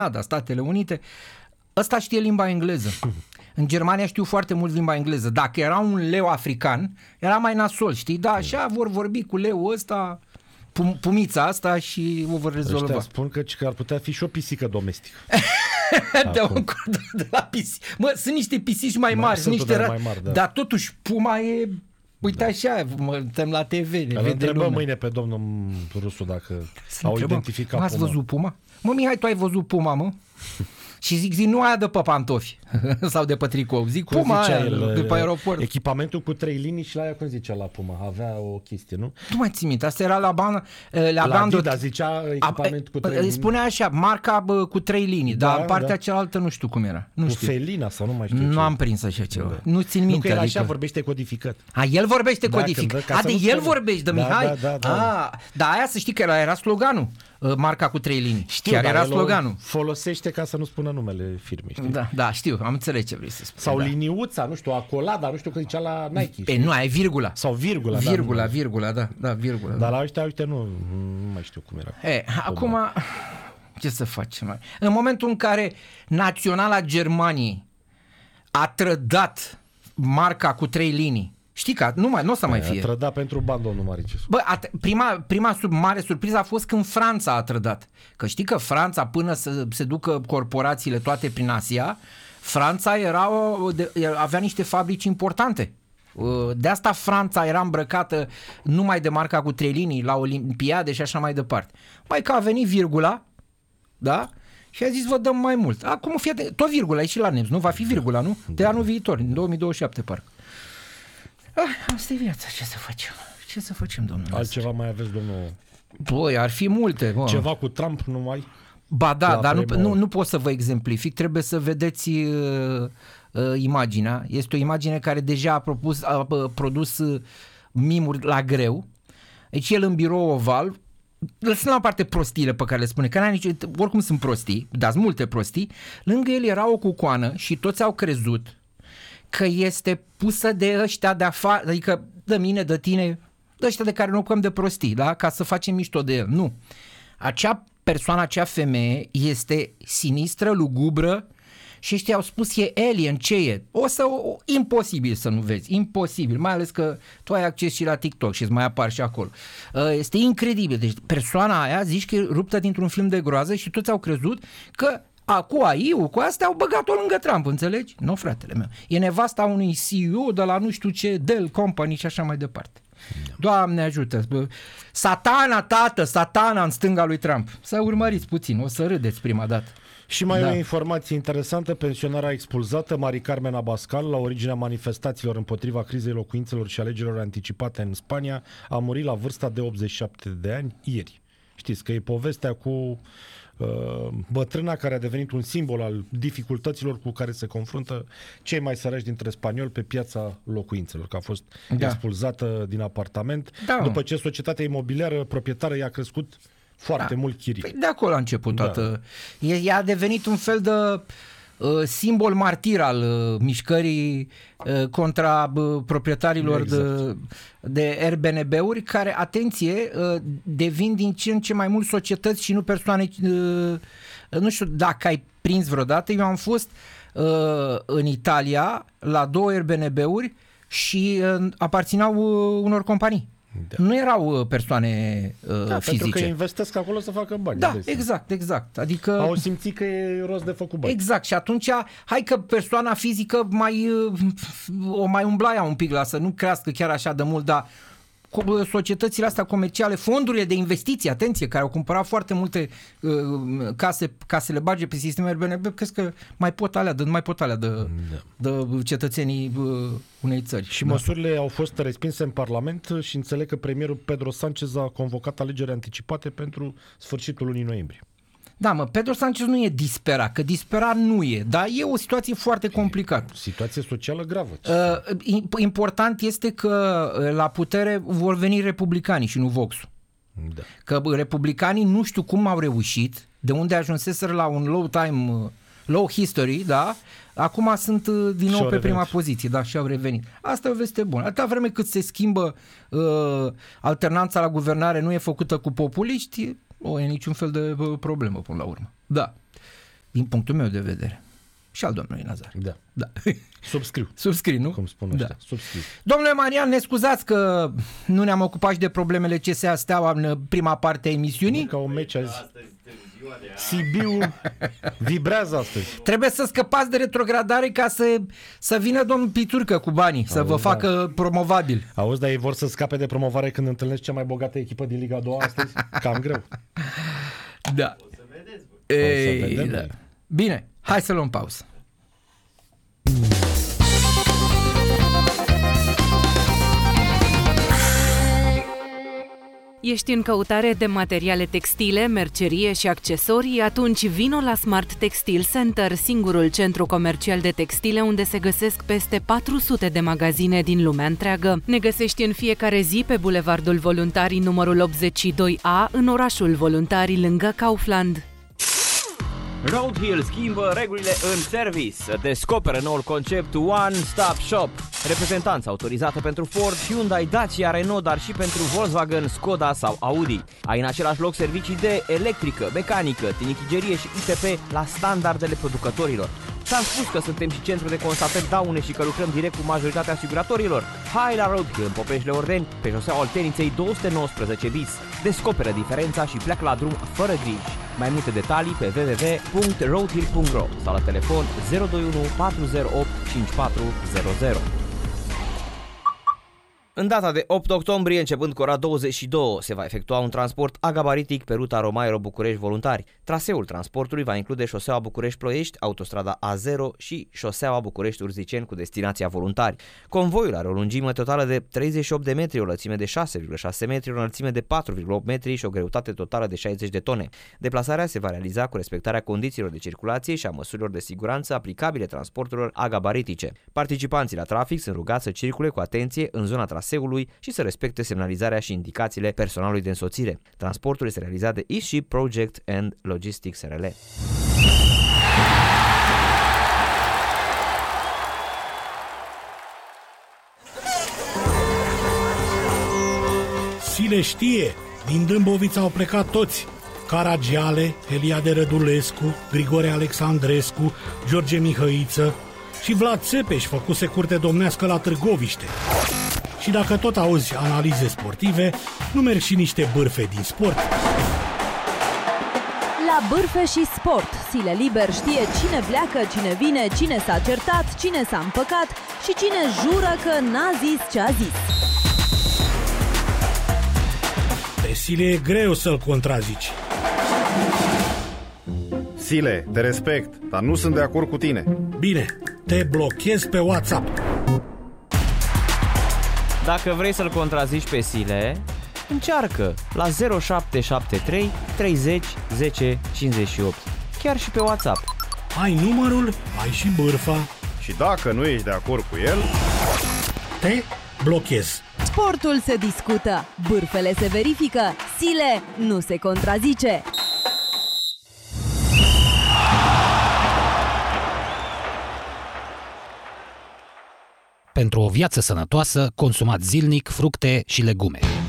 Statele Unite, ăsta știe limba engleză. În Germania știu foarte mult limba engleză. Dacă era un leu african, era mai nasol, știi? Da, așa vor vorbi cu leu ăsta, pumița asta și o vor rezolva. Ăștia spun că ar putea fi și o pisică domestică. de la pisici. Mă, sunt niște pisici mai mari, sunt niște mai mari, da. Dar totuși puma e, uite așa, mă uităm la TV, ne întrebăm mâine pe domnul Rusu dacă au identificat puma. Ați văzut puma? Mă, Mihai, tu ai văzut puma, mă? Și zic, nu aia de pe pantofi sau de pe tricou, zic cum puma aia de pe aeroport. Echipamentul cu 3 linii și la aia cum zicea la Puma, avea o chestie, nu? Nu mai țin minte, asta era la Adidas zicea echipament cu 3 linii. Spunea așa, marca cu 3 linii, dar în partea cealaltă nu știu cum era. Nu știu. Felina sau nu mai știu. Nu am prins așa ceva. Nu țin minte. Nu că așa vorbește codificat. El vorbește codificat. El vorbește de Mihai. Da, aia să știi că era sloganul. Marca cu 3 linii. Știu, chiar era sloganul. Folosește ca să nu spună numele firmei. Știi? Da, știu, am înțeles ce vrei să spui. Sau liniuța, nu știu, Acolada, nu știu că zicea la Nike. Nu, ai virgula. Sau virgula. Virgula, virgula. Dar la ăștia, uite, nu mai știu cum era. Acum, ce să facem? În momentul în care Naționala Germaniei a trădat marca cu 3 linii, știi că nu o să mai fie. A trădat pentru bani, domnul Maricius. Prima mare surpriză a fost când Franța a trădat. Că știi că Franța, până să se ducă corporațiile toate prin Asia, Franța avea niște fabrici importante. De asta Franța era îmbrăcată numai de marca cu 3 linii la Olimpiade și așa mai departe. Mai că a venit virgula, da? Și a zis, vă dăm mai mult. Acum fie tot virgula, e și la NEMS, nu? Va fi virgula, nu? De anul viitor, în 2027, parcă. Asta e viața, ce să facem, domnule? Altceva mai aveți, domnul? Băi, ar fi multe. Ceva cu Trump numai? Ba da, dar nu pot să vă exemplific, trebuie să vedeți imaginea. Este o imagine care deja a produs mimuri la greu. Deci el în birou oval, lăsând la parte prostiile pe care le spune, că oricum sunt prostii, dar sunt multe prostii, lângă el era o cucoană și toți au crezut că este pusă de ăștia de afară, adică de mine, de tine, de ăștia de care ne ocupăm de prostii, da? Ca să facem mișto de el. Nu. Acea persoană, acea femeie este sinistră, lugubră și ăștia au spus e alien, ce e? Imposibil să nu vezi, imposibil, mai ales că tu ai acces și la TikTok și îți mai apar și acolo. Este incredibil, deci persoana aia zici că e ruptă dintr-un film de groază și toți au crezut că cu AI-ul, cu astea au băgat-o lângă Trump, înțelegi? Nu, fratele meu. E nevasta unui CEO de la nu știu ce, Dell Company și așa mai departe. Doamne ajută. Satana, tată, satana în stânga lui Trump. Să urmăriți puțin, o să râdeți prima dată. Și mai o informație interesantă, pensionarea expulzată, Mari Carmen Abascal, la originea manifestațiilor împotriva crizei locuințelor și alegerilor anticipate în Spania, a murit la vârsta de 87 de ani ieri. Știți că e povestea cu bătrâna care a devenit un simbol al dificultăților cu care se confruntă cei mai săraci dintre spanioli pe piața locuințelor, că a fost expulzată din apartament după ce societatea imobiliară proprietară i-a crescut foarte mult chirii. Păi de acolo a început toată. Ea a devenit un fel de simbol martir al mișcării contra proprietarilor de Airbnb-uri care, atenție, devin din ce în ce mai mult societăți și nu persoane. Nu știu dacă ai prins vreodată, eu am fost în Italia la 2 Airbnb-uri și aparțineau unor companii. Da. Nu erau persoane fizice. Pentru că investesc acolo să facă bani. Da, exact. Adică au simțit că e rost de făcut bani. Exact. Și atunci, hai că persoana fizică o mai umblaia un pic la să nu crească chiar așa de mult, dar societățile astea comerciale, fondurile de investiții, atenție, care au cumpărat foarte multe ca să le bage pe sistemul Airbnb, crezi că mai pot alea de cetățenii unei țări. Și măsurile au fost respinse în Parlament și înțeleg că premierul Pedro Sánchez a convocat alegeri anticipate pentru sfârșitul lunii noiembrie. Da, Pedro Sánchez nu e disperat, că disperat nu e, dar e o situație foarte complicată. Situație socială gravă. Important este că la putere vor veni republicanii și nu Vox-ul. Da. Că republicanii nu știu cum au reușit, de unde ajunseseră la un low history, da? Acum sunt din nou pe prima poziție, da, și au revenit. Asta e o veste bună. Atâta vreme cât se schimbă alternanța la guvernare, nu e făcută cu populiști, nu e niciun fel de problemă până la urmă. Da. din punctul meu de vedere. Și al domnului Nazar. Da. Subscriu, nu? Cum spun ăștia. Subscriu. Domnule Marian, ne scuzați că nu ne-am ocupat și de problemele CSA Steaua în prima parte a emisiunii. Ca un meci azi. Sibiu vibrează astăzi. Trebuie să scăpați de retrogradare ca să vină domnul Pițurcă cu banii, să vă facă promovabil. Auzi, dar ei vor să scape de promovare când întâlnești cea mai bogată echipă din Liga 2 astăzi? Cam greu. Da. O să vedeți, da. Bine, hai să luăm pauză. Ești în căutare de materiale textile, mercerie și accesorii? Atunci vino la Smart Textile Center, singurul centru comercial de textile unde se găsesc peste 400 de magazine din lumea întreagă. Ne găsești în fiecare zi pe Bulevardul Voluntarii numărul 82A, în orașul Voluntarii, lângă Kaufland. Roadhill schimbă regulile în service. Descoperă noul concept One Stop Shop. Reprezentanță autorizată pentru Ford, Hyundai, Dacia, Renault, dar și pentru Volkswagen, Skoda sau Audi. Ai în același loc servicii de electrică, mecanică, tinichigerie și ITP la standardele producătorilor. Ți-am spus că suntem și centru de constatări daune și că lucrăm direct cu majoritatea asiguratorilor. Hai la Roadhill în Popeșle Ordeni, pe șoseaua Olteniței 219 bis. Descoperă diferența și pleacă la drum fără griji. Mai multe detalii pe www.roadhill.ro sau la telefon 021 408 5400. În data de 8 octombrie, începând cu ora 22, se va efectua un transport agabaritic pe ruta Romairo-București-Voluntari. Traseul transportului va include șoseaua București-Ploiești, autostrada A0 și șoseaua București-Urziceni cu destinația Voluntari. Convoiul are o lungime totală de 38 de metri, o lățime de 6,6 metri, o înălțime de 4,8 metri și o greutate totală de 60 de tone. Deplasarea se va realiza cu respectarea condițiilor de circulație și a măsurilor de siguranță aplicabile transporturilor agabaritice. Participanții la trafic sunt rugați să circule cu atenție în zona traseului și să respecte semnalizarea și indicațiile personalului de însoțire. Transportul este realizat de East Ship Project and Logistics RL. Sile știe, din Dâmbovița au plecat toți. Caragiale, Eliade Rădulescu, Grigore Alexandrescu, George Mihăiță și Vlad Țepeș făcuse curte domnească la Târgoviște. Și dacă tot auzi analize sportive, nu merg și niște bârfe din sport. La Bârfe și Sport, Sile Liber știe cine pleacă, cine vine, cine s-a certat, cine s-a împăcat și cine jură că n-a zis ce a zis. Pe Sile e greu să-l contrazici. Sile, te respect, dar nu sunt de acord cu tine. Bine, te blochez pe WhatsApp. Dacă vrei să-l contrazici pe Sile, încearcă la 0773 30 10 58, chiar și pe WhatsApp. Ai numărul, ai și bârfa. Și dacă nu ești de acord cu el, te blochez. Sportul se discută, bârfele se verifică, Sile nu se contrazice. Pentru o viață sănătoasă, consumați zilnic fructe și legume.